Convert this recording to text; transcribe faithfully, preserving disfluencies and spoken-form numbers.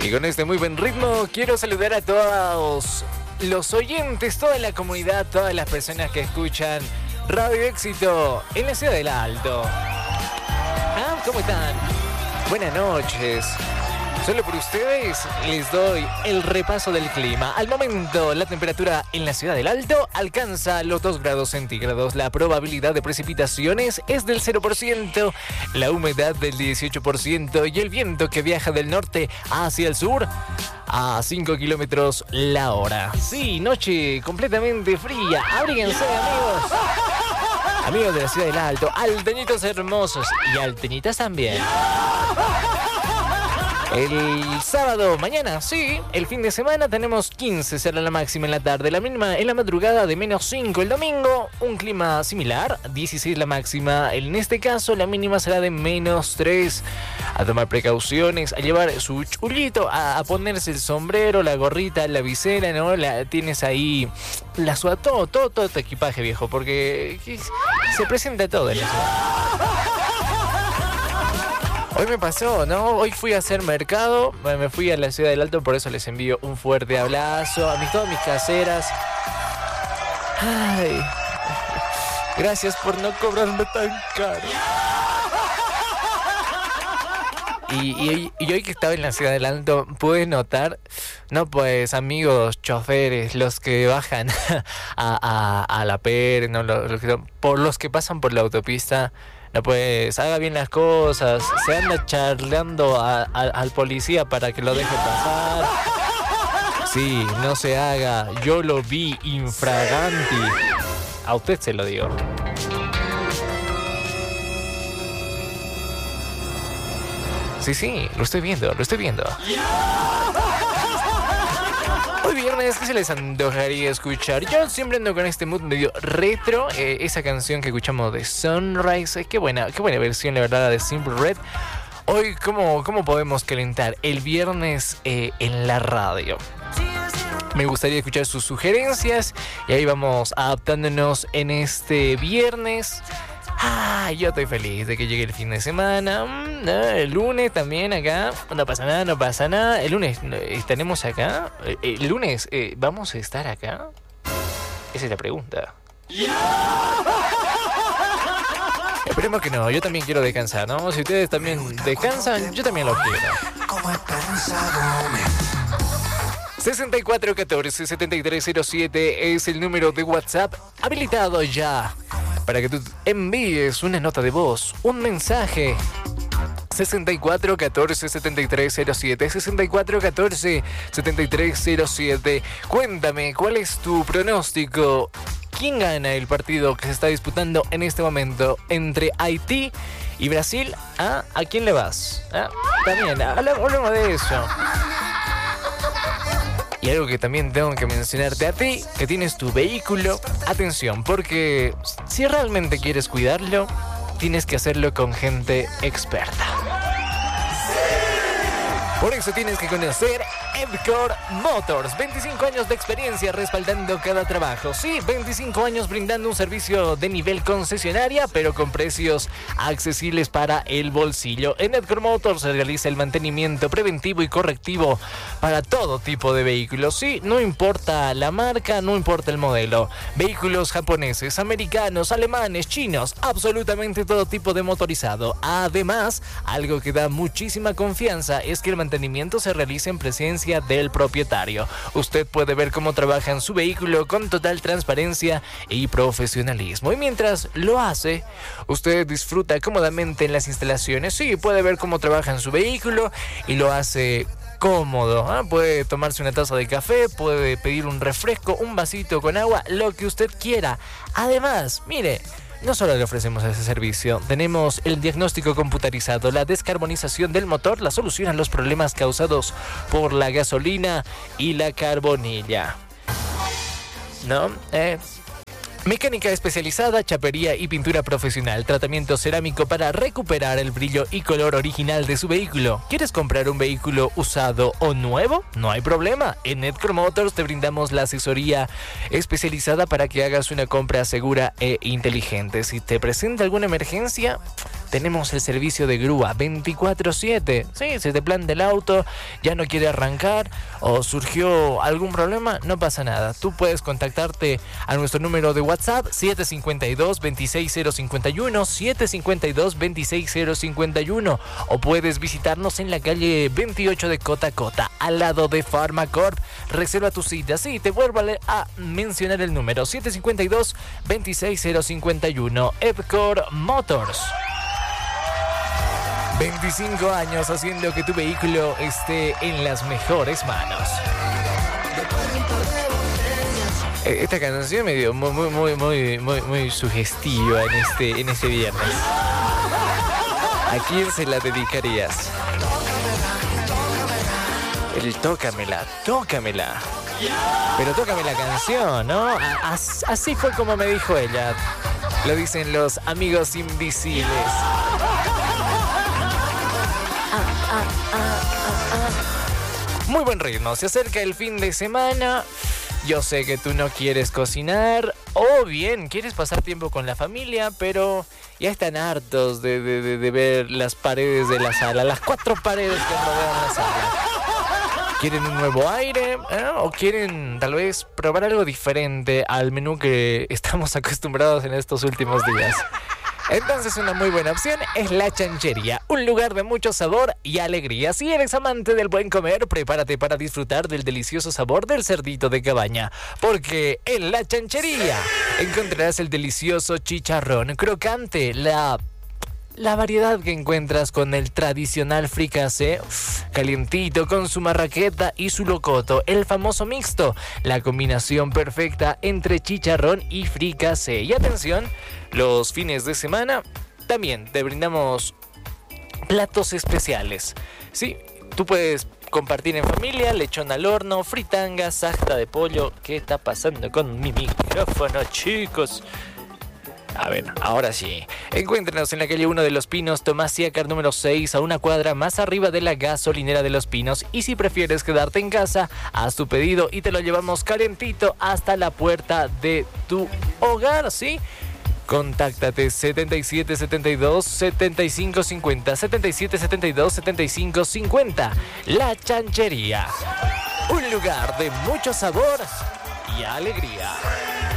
Y con este muy buen ritmo quiero saludar a todos los oyentes, toda la comunidad, todas las personas que escuchan Radio Éxito en la ciudad del Alto. Ah, ¿cómo están? Buenas noches. Solo por ustedes les doy el repaso del clima. Al momento, la temperatura en la ciudad del Alto alcanza los dos grados centígrados. La probabilidad de precipitaciones es del cero por ciento, la humedad del dieciocho por ciento y el viento que viaja del norte hacia el sur a cinco kilómetros la hora. Sí, noche completamente fría. Abríguense, amigos. Amigos de la ciudad del Alto, alteñitos hermosos y alteñitas también. El sábado, mañana, sí, el fin de semana tenemos quince, será la máxima en la tarde, la mínima en la madrugada de menos cinco. El domingo, un clima similar, dieciséis la máxima, en este caso la mínima será de menos tres. A tomar precauciones, a llevar su chulito, a, a ponerse el sombrero, la gorrita, la visera, ¿no? La, tienes ahí la suela, todo, todo, todo tu equipaje, viejo, porque se presenta todo en la ciudad. Hoy me pasó, ¿no? Hoy fui a hacer mercado, me fui a la ciudad del Alto, por eso les envío un fuerte abrazo a mis, todas mis caseras. Ay, gracias por no cobrarme tan caro. Y, y, y hoy que estaba en la ciudad del Alto, pude notar, no pues amigos choferes, los que bajan a, a, a la P R, no, los, los que, por los que pasan por la autopista. No, pues haga bien las cosas, se anda charlando a, a, al policía para que lo deje pasar. Sí, no se haga, yo lo vi infraganti. A usted se lo digo. Sí, sí, lo estoy viendo, lo estoy viendo. Hoy viernes, ¿qué se les antojaría escuchar? Yo siempre ando con este mood medio retro. Eh, esa canción que escuchamos de Sunrise. Eh, qué buena, qué buena versión, la verdad, de Simple Red. Hoy, ¿cómo, cómo podemos calentar el viernes eh, en la radio? Me gustaría escuchar sus sugerencias. Y ahí vamos adaptándonos en este viernes. Ah, yo estoy feliz de que llegue el fin de semana. Mm, el lunes también acá. No pasa nada, no pasa nada. El lunes estaremos acá. El lunes eh, vamos a estar acá. Esa es la pregunta. Esperemos que no. Yo también quiero descansar, ¿no? Si ustedes también descansan, yo también lo quiero. sesenta y cuatro catorce setenta y tres cero siete es el número de WhatsApp habilitado ya para que tú envíes una nota de voz, un mensaje. sesenta y cuatro catorce setenta y tres cero siete, sesenta y cuatro catorce setenta y tres cero siete. Cuéntame, ¿cuál es tu pronóstico? ¿Quién gana el partido que se está disputando en este momento entre Haití y Brasil? ¿Ah? ¿A quién le vas? ¿Ah? También, hablemos de eso. Y algo que también tengo que mencionarte a ti, que tienes tu vehículo, atención, porque si realmente quieres cuidarlo, tienes que hacerlo con gente experta. Por eso tienes que conocer Edcore Motors. veinticinco años de experiencia respaldando cada trabajo. Sí, veinticinco años brindando un servicio de nivel concesionaria, pero con precios accesibles para el bolsillo. En Edcore Motors se realiza el mantenimiento preventivo y correctivo para todo tipo de vehículos. Sí, no importa la marca, no importa el modelo. Vehículos japoneses, americanos, alemanes, chinos, absolutamente todo tipo de motorizado. Además, algo que da muchísima confianza es que el mantenimiento se realiza en presencia del propietario. Usted puede ver cómo trabaja en su vehículo con total transparencia y profesionalismo. Y mientras lo hace, usted disfruta cómodamente en las instalaciones. Sí, puede ver cómo trabaja en su vehículo y lo hace cómodo. ¿eh? Puede tomarse una taza de café, puede pedir un refresco, un vasito con agua, lo que usted quiera. Además, mire, no solo le ofrecemos ese servicio, tenemos el diagnóstico computarizado, la descarbonización del motor, la solución a los problemas causados por la gasolina y la carbonilla. ¿No? Eh... Mecánica especializada, chapería y pintura profesional. Tratamiento cerámico para recuperar el brillo y color original de su vehículo. ¿Quieres comprar un vehículo usado o nuevo? No hay problema. En Edcore Motors te brindamos la asesoría especializada para que hagas una compra segura e inteligente. Si te presenta alguna emergencia, tenemos el servicio de grúa veinticuatro siete. Sí, se te planta el auto, ya no quiere arrancar o surgió algún problema, no pasa nada. Tú puedes contactarte a nuestro número de WhatsApp siete cinco dos, dos seis cero cinco uno, siete cinco dos, dos seis cero cinco uno, o puedes visitarnos en la calle veintiocho de Cota Cota, al lado de Pharmacorp. Reserva tu cita. Sí, te vuelvo a mencionar el número siete cinco dos, dos seis cero cinco uno. Epcor Motors. veinticinco años haciendo que tu vehículo esté en las mejores manos. Esta canción me dio muy, muy, muy, muy, muy, muy sugestiva en este, en este viernes. ¿A quién se la dedicarías? El tócamela, tócamela. Pero tócame la canción, ¿no? As, así fue como me dijo ella. Lo dicen los amigos invisibles. Ah, ah, ah, ah, ah. Muy buen ritmo. Se acerca el fin de semana. Yo sé que tú no quieres cocinar o bien quieres pasar tiempo con la familia, pero ya están hartos de, de, de, de ver las paredes de la sala, las cuatro paredes que rodean la sala. ¿Quieren un nuevo aire? ¿Eh? ¿O quieren tal vez probar algo diferente al menú que estamos acostumbrados en estos últimos días? Entonces una muy buena opción es La Chanchería, un lugar de mucho sabor y alegría. Si eres amante del buen comer, prepárate para disfrutar del delicioso sabor del cerdito de cabaña, porque en La Chanchería encontrarás el delicioso chicharrón crocante, la... La variedad que encuentras con el tradicional fricasé, calientito con su marraqueta y su locoto, el famoso mixto, la combinación perfecta entre chicharrón y fricasé. Y atención, los fines de semana también te brindamos platos especiales. Sí, tú puedes compartir en familia, lechón al horno, fritanga, sajta de pollo. ¿Qué está pasando con mi micrófono, chicos? A ver, ahora sí. Encuéntranos en la calle uno de Los Pinos, Tomás Siacar número seis, a una cuadra más arriba de la gasolinera de Los Pinos. Y si prefieres quedarte en casa, haz tu pedido y te lo llevamos calentito hasta la puerta de tu hogar, ¿sí? Contáctate setenta y siete setenta y dos setenta y cinco cincuenta, setenta y siete setenta y dos setenta y cinco cincuenta. La Chanchería, un lugar de mucho sabor y alegría.